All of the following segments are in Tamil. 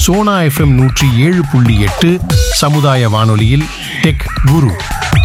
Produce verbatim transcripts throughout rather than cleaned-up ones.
சோனா எஃப்எம் நூற்றி ஏழு புள்ளி எட்டு சமுதாய வானொலியில் டெக் குரு.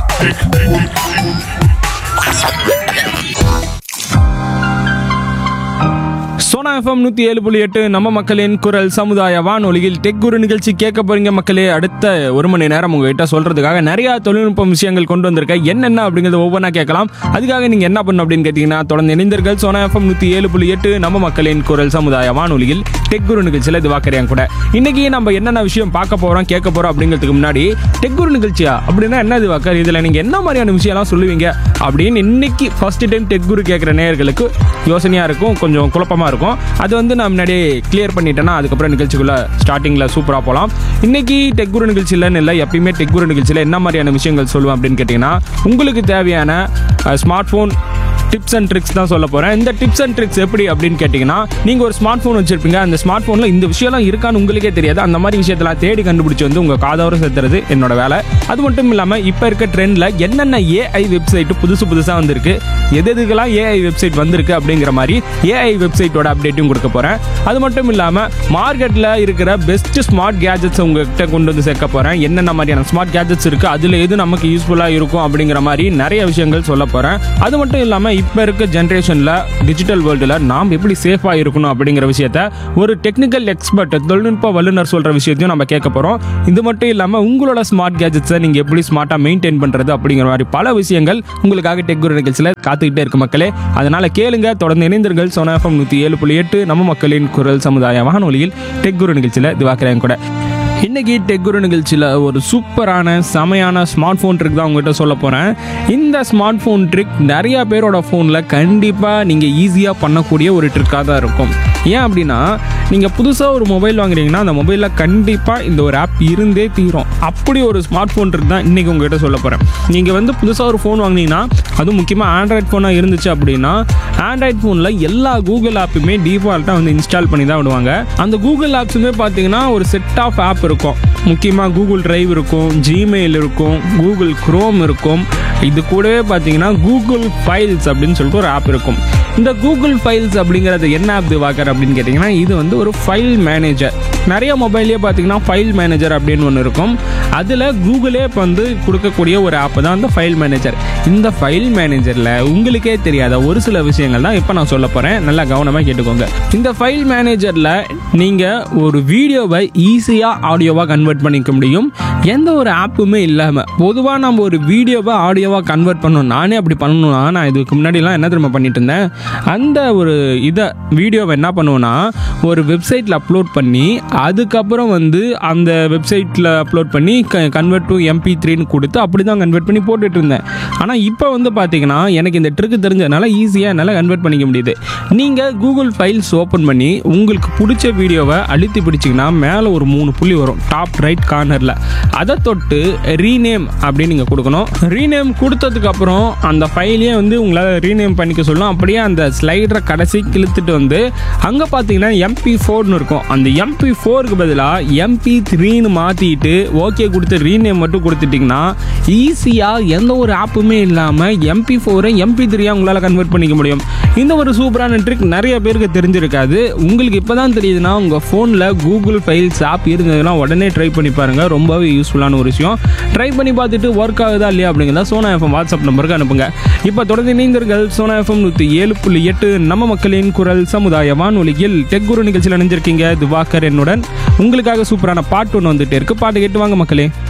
சோனா எஃப்எம் நூற்றி ஏழு புள்ளி எட்டு நம்ம மக்களின் குரல் சமுதாய வானொலியில் டெக் குரு நிகழ்ச்சி கேட்க போறீங்க மக்களே. அடுத்த ஒரு மணி நேரம் உங்ககிட்ட சொல்றதுக்காக நிறைய தொழில்நுட்ப விஷயங்கள் கொண்டு வந்திருக்கேன். என்னென்ன அப்படிங்கிறது ஒவ்வொன்றா கேட்கலாம். அதுக்காக நீங்க என்ன பண்ணணும் அப்படின்னு கேட்டீங்கன்னா, தொடர்ந்து இணைந்தீர்கள் சோனா எஃப்எம் நூற்றி ஏழு புள்ளி எட்டு நம்ம மக்களின் குரல் சமுதாய வானொலியில் டெக் குரு நிகழ்ச்சியில் இது வாக்கறியாங்க கூட. இன்னைக்கு நம்ம என்னென்ன விஷயம் பார்க்க போறோம் கேட்க போறோம் அப்படிங்கிறதுக்கு முன்னாடி, டெக் குரு நிகழ்ச்சியா அப்படின்னா என்ன இது வாக்கர், இதுல நீங்க என்ன மாதிரியான விஷயம்லாம் சொல்லுவீங்க அப்படின்னு இன்னைக்கு ஃபர்ஸ்ட் டைம் டெக் குரு கேட்குற நேயர்களுக்கு யோசனையா இருக்கும், கொஞ்சம் குழப்பமா இருக்கும். அது வந்து நான் முன்னாடியே கிளியர் பண்ணிட்டேன்னா அதுக்கப்புறம் நிகழ்ச்சிக்குள்ள ஸ்டார்டிங்ல சூப்பரா போகலாம். இன்னைக்கு டெக் குரு நிகழ்ச்சியில் இல்லை, எப்பயுமே டெக் குரு நிகழ்ச்சியில் என்ன மாதிரியான விஷயங்கள் சொல்லுவேன் அப்படின்னு கேட்டீங்கன்னா, உங்களுக்கு தேவையான smart phone tips and tricks தான் சொல்ல போகிறேன். இந்த டிப்ஸ் அண்ட் ட்ரிக்ஸ் எப்படி அப்படின்னு கேட்டிங்கன்னா, நீங்கள் ஒரு ஸ்மார்ட் ஃபோன் வச்சுருப்பீங்க, அந்த ஸ்மார்ட் ஃபோனில் இந்த விஷயம்லாம் இருக்கான்னு உங்களுக்கே தெரியாது. அந்த மாதிரி விஷயத்தெல்லாம் தேடி கண்டுபிடிச்சி வந்து உங்கள் காதோரம் சேர்த்துறது என்னோட வேலை. அது மட்டும் இல்லாமல் இப்போ இருக்க ட்ரெண்டில் என்னென்ன ஏஐ வெப்சைட்டு புதுசு புதுசாக வந்திருக்கு, எது எதுக்கெல்லாம் ஏஐ வெப்சைட் வந்திருக்கு அப்படிங்கிற மாதிரி ஏஐ வெப்சைட்டோட அப்டேட்டும் கொடுக்க போகிறேன். அது மட்டும் இல்லாமல் மார்க்கெட்டில் இருக்கிற பெஸ்ட் ஸ்மார்ட் கேஜெட்ஸ் உங்கள்கிட்ட கொண்டு வந்து சேர்க்க போகிறேன். என்னென்ன மாதிரியான ஸ்மார்ட் கேஜெட்ஸ் இருக்குது, அதில் எது நமக்கு யூஸ்ஃபுல்லாக இருக்கும் அப்படிங்கிற மாதிரி நிறைய விஷயங்கள் சொல்ல போகிறேன். அது மட்டும் இல்லாமல் இப்போ இருக்க ஜென்ரேஷனில் டிஜிட்டல் வேர்ல்டில் நாம் எப்படி சேஃபாக இருக்கணும் அப்படிங்கிற விஷயத்த ஒரு டெக்னிக்கல் எக்ஸ்பர்ட், தொழில்நுட்ப வல்லுநர் சொல்கிற விஷயத்தையும் நம்ம கேட்க போகிறோம். இது மட்டும் இல்லாமல் உங்களோட ஸ்மார்ட் கேஜெட்ஸை நீங்கள் எப்படி ஸ்மார்ட்டாக மெயின்டைன் பண்ணுறது அப்படிங்கிற மாதிரி பல விஷயங்கள் உங்களுக்காக டெக் குரு நிகழ்ச்சியில் காத்துக்கிட்டே இருக்கு மக்களே. அதனால் கேளுங்க, தொடர்ந்து இணைந்தீர்கள் சோனா எஃப்எம் நூற்றி ஏழு புள்ளி எட்டு நம்ம மக்களின் குரல் சமுதாய வானொலியில் டெக் குரு நிகழ்ச்சியில் இது வாக்குறேன் கூட. இன்னைக்கு டெக் குரு நிகழ்ச்சியில் ஒரு சூப்பரான செமையான ஸ்மார்ட் ஃபோன் ட்ரிக் தான் உங்கள்கிட்ட சொல்ல போகிறேன். இந்த ஸ்மார்ட் ஃபோன் ட்ரிக் நிறையா பேரோட ஃபோனில் கண்டிப்பாக நீங்கள் ஈஸியாக பண்ணக்கூடிய ஒரு ட்ரிக்காக தான் இருக்கும். ஏன் அப்படின்னா, நீங்கள் புதுசாக ஒரு மொபைல் வாங்குறீங்கன்னா அந்த மொபைலில் கண்டிப்பாக இந்த ஒரு ஆப் இருந்தே தீரும். அப்படி ஒரு ஸ்மார்ட் ஃபோன் ட்ரிக் தான் இன்றைக்கி உங்கள்கிட்ட சொல்ல போகிறேன். நீங்கள் வந்து புதுசாக ஒரு ஃபோன் வாங்கினீங்கன்னா, அதுவும் முக்கியமாக ஆண்ட்ராய்ட் ஃபோனாக இருந்துச்சு அப்படின்னா, ஆண்ட்ராய்ட் ஃபோனில் எல்லா கூகுள் ஆப்புமே டிஃபால்ட்டாக வந்து இன்ஸ்டால் பண்ணி தான் விடுவாங்க. அந்த கூகுள் ஆப்ஸுமே பார்த்தீங்கன்னா ஒரு செட் ஆஃப் ஆப் இருக்கும். முக்கியமாக கூகுள் டிரைவ் இருக்கும், ஜிமெயில் இருக்கும், கூகுள் குரோம் இருக்கும். இது கூடவே பார்த்தீங்கன்னா கூகுள் ஃபைல்ஸ் அப்படின்னு சொல்லிட்டு ஒரு ஆப் இருக்கும். இந்த கூகுள் ஃபைல்ஸ் அப்படிங்கிறது என்ன ஆப் வாக்கர் அப்படின்னு கேட்டிங்கன்னா, இது வந்து ஒரு ஃபைல் மேனேஜர். நிறைய மொபைல்லேயே பார்த்தீங்கன்னா ஃபைல் மேனேஜர் அப்படின்னு ஒன்று இருக்கும். அதில் கூகுளே இப்போ வந்து கொடுக்கக்கூடிய ஒரு ஆப் தான் அந்த ஃபைல் மேனேஜர். இந்த ஃபைல் மேனேஜரில் உங்களுக்கே தெரியாத ஒரு சில விஷயங்கள் தான் இப்போ நான் சொல்ல போகிறேன். நல்லா கவனமாக கேட்டுக்கோங்க. இந்த ஃபைல் மேனேஜரில் நீங்கள் ஒரு வீடியோவை ஈஸியாக ஆடியோவாக கன்வெர்ட் பண்ணிக்க முடியும், எந்த ஒரு ஆப்புமே இல்லாமல். பொதுவாக நம்ம ஒரு வீடியோவை ஆடியோவாக கன்வெர்ட் பண்ணணும். நானே அப்படி பண்ணணும்னா, நான் இதுக்கு முன்னாடிலாம் என்ன திரும்ப பண்ணிட்டு இருந்தேன், அந்த ஒரு இதை வீடியோவை என்ன பண்ணுவேன்னா ஒரு வெப்சைட்டில் அப்லோட் பண்ணி அதுக்கப்புறம் வந்து அந்த வெப்சைட்டில் அப்லோட் பண்ணி கன்வெர்ட் டு எம்பி த்ரீன்னு கொடுத்து அப்படி தான் கன்வெர்ட் பண்ணி போட்டுட்டு இருந்தேன். ஆனால் இப்போ வந்து பார்த்தீங்கன்னா எனக்கு இந்த ட்ரிக்கு தெரிஞ்சதுனால ஈஸியாக என்னால் கன்வெர்ட் பண்ணிக்க முடியுது. நீங்கள் கூகுள் ஃபைல்ஸ் ஓப்பன் பண்ணி உங்களுக்கு பிடிச்ச வீடியோவை அழுத்தி பிடிச்சிங்கன்னா மேலே ஒரு மூணு புள்ளி வரும் டாப் ரைட் கார்னரில். அதை தொட்டு ரீநேம் அப்படின்னு நீங்கள் கொடுக்கணும். ரீநேம் கொடுத்ததுக்கப்புறம் அந்த ஃபைலையே வந்து உங்களால் ரீநேம் பண்ணிக்க சொல்லணும். அப்படியே அந்த ஸ்லைடரை கடைசி கிழித்துட்டு வந்து அங்கே பார்த்தீங்கன்னா எம்பி ஃபோர்னு இருக்கும். அந்த எம்பி ஃபோருக்கு பதிலாக எம்பி த்ரீன்னு மாற்றிட்டு ஓகே கொடுத்து ரீநேம் மட்டும் கொடுத்துட்டிங்கன்னா ஈஸியாக எந்த ஒரு ஆப்புமே இல்லாமல் எம்பி ஃபோரை எம்பி த்ரீயாக உங்களால் கன்வெர்ட் பண்ணிக்க முடியும். இந்த ஒரு சூப்பரான ட்ரிக் நிறைய பேருக்கு தெரிஞ்சிருக்காது. உங்களுக்கு இப்போ தான் தெரியுதுன்னா உங்கள் ஃபோனில் கூகுள் ஃபைல்ஸ் ஆப் இருந்ததுன்னா உடனே ட்ரை பண்ணி பாருங்கள். ரொம்பவே யூஸ்ஃபுல்லான ஒரு விஷயம். ட்ரை பண்ணி பார்த்துட்டு ஒர்க் ஆகுதா இல்லையா அப்படிங்கிறத சோனா எஃப்எம் வாட்ஸ்அப் நம்பருக்கு அனுப்புங்க. இப்போ தொடர்ந்து இணைந்தீர்கள் சோனா எஃப்எம் நூற்றி ஏழு புள்ளி எட்டு நம்ம மக்களின் குரல் சமுதாய வானொலியில் டெக் குரு நிகழ்ச்சியில் இணைஞ்சிருக்கீங்க. திவாகர் என்னுடன். உங்களுக்காக சூப்பரான பாட்டு ஒன்று வந்துட்டு இருக்கு. பாட்டு கேட்டு வாங்க மக்களே.